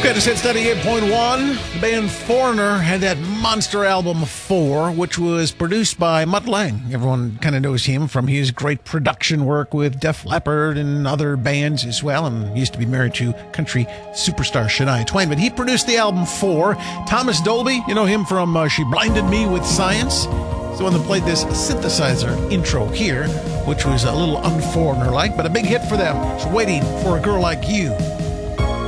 Greatest Hits 98.1. The band Foreigner had that monster album 4, which was produced by Mutt Lange. Everyone kind of knows him from his great production work with Def Leppard and other bands as well, and he used to be married to country superstar Shania Twain. But he produced the album 4. Thomas Dolby, you know him from She Blinded Me with Science. He's the one that played this synthesizer intro here, which was a little un-Foreigner-like, but a big hit for them. It's Waiting for a Girl Like You.